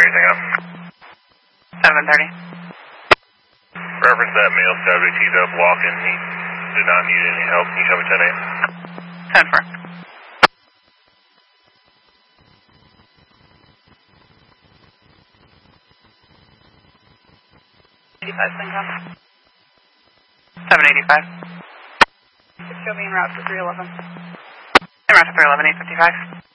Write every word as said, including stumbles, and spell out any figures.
anything up? seven thirty. Reference that male subject, he's up walking, he did not need any help. Can you show me ten eight? ten four. eighty-five, Syncom. seven eighty-five. Show me en route to three eleven. En route to three eleven, eight fifty-five.